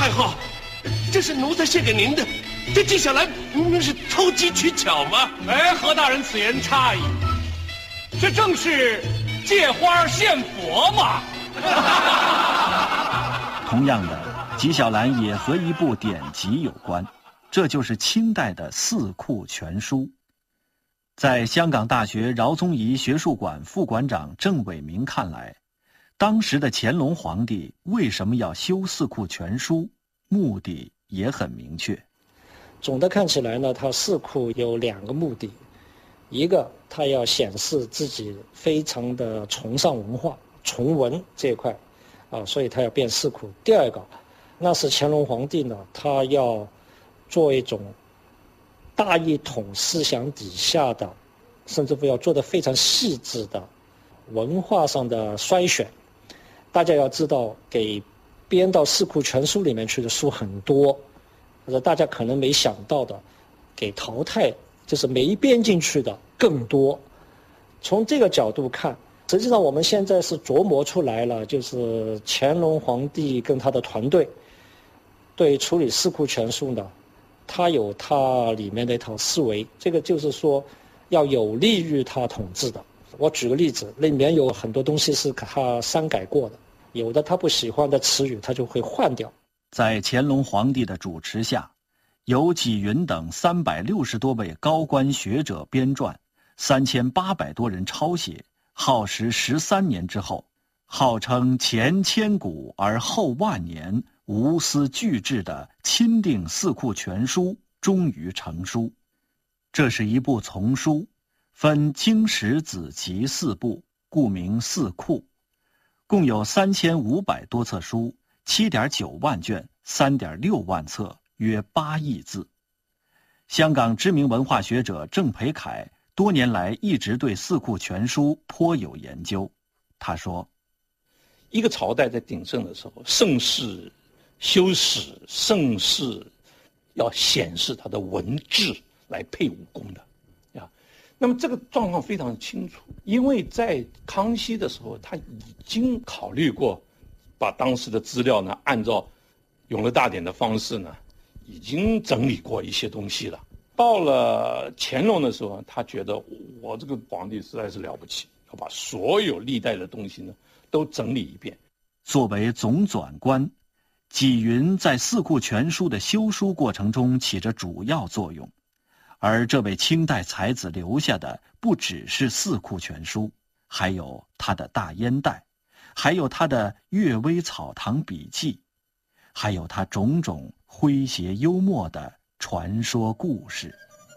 太后，这是奴才献给您的。这纪晓岚那是偷机取巧吗？ 哎，何大人此言差矣，这正是借花献佛嘛。 同样的，纪晓岚也和一部典籍有关，这就是清代的《四库全书》。在香港大学饶宗颐学术馆副馆长郑伟明看来，当时的乾隆皇帝为什么要修《四库全书》，目的也很明确。 总的看起来呢，他四库有2个目的，一个他要显示自己非常的崇尚文化、崇文这一块，所以他要编四库。第二个，那是乾隆皇帝呢，他要做一种大一统思想底下的，甚至乎要做得非常细致的文化上的筛选。大家要知道，给编到四库全书里面去的书很多，或者大家可能没想到的，给淘汰就是没编进去的更多。从这个角度看，实际上我们现在是琢磨出来了，就是乾隆皇帝跟他的团队对处理四库全书呢，他有他里面的一套思维，这个就是说要有利于他统治的。我举个例子，里面有很多东西是他删改过的，有的他不喜欢的词语他就会换掉。 在乾隆皇帝的主持下，由纪云等360多位高官学者编撰，3800多人抄写，耗时13年之后，号称前千古而后万年，无私巨制的钦定四库全书终于成书。这是一部丛书，分经史子集4部，故名四库，共有3500多册书，7.9万卷，3.6万册，约8亿字。香港知名文化学者郑培凯多年来一直对四库全书颇有研究。他说， 一个朝代在鼎盛的时候，盛世修史，盛世要显示它的文治来配武功的呀。那么这个状况非常清楚，因为在康熙的时候，他已经考虑过把当时的资料呢，按照永乐大典的方式呢，已经整理过一些东西了。到了乾隆的时候，他觉得我这个皇帝实在是了不起，要把所有历代的东西呢都整理一遍。 作为总纂官，纪云在四库全书的修书过程中起着主要作用。而这位清代才子留下的不只是四库全书，还有他的大烟袋，还有他的《阅微草堂笔记》，还有他种种诙谐幽默的传说故事。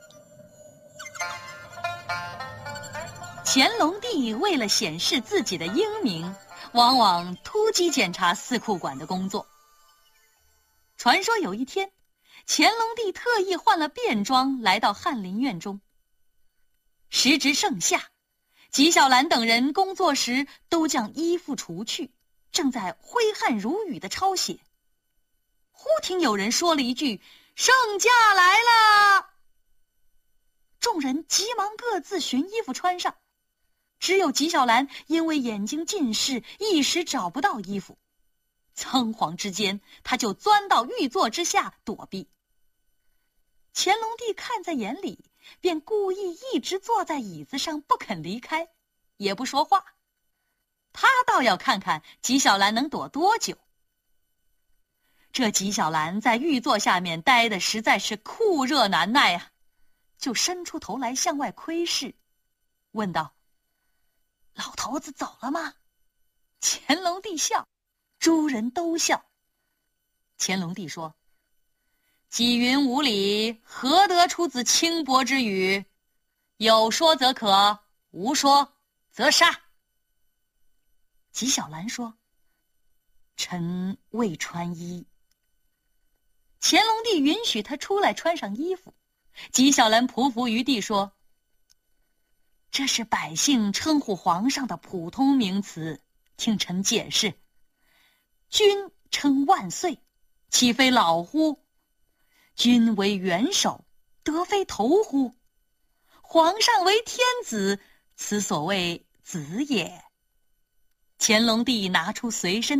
乾隆帝为了显示自己的英明，往往突击检查四库馆的工作。传说有一天，乾隆帝特意换了便装来到翰林院中。时值盛夏，纪晓岚等人工作时都将衣服除去，正在挥汗如雨的抄写。忽听有人说了一句：“圣驾来了！”众人急忙各自寻衣服穿上，只有纪晓岚因为眼睛近视，一时找不到衣服。仓皇之间，他就钻到御座之下躲避。乾隆帝看在眼里，便故意一直坐在椅子上不肯离开，也不说话。他倒要看看纪晓岚能躲多久。这纪晓岚在御座下面待得实在是酷热难耐啊，就伸出头来向外窥视，问道：“老头子走了吗？”乾隆帝笑，诸人都笑。乾隆帝说：“纪云无礼，何得出此轻薄之语？有说则可，无说则杀。”纪晓岚说：“臣未穿衣。”乾隆帝允许他出来穿上衣服。纪晓岚匍匐于地说：“这是百姓称呼皇上的普通名词，听臣解释。君称万岁，岂非老乎？君为元首，得非头乎？皇上为天子，此所谓子也。”乾隆帝拿出随身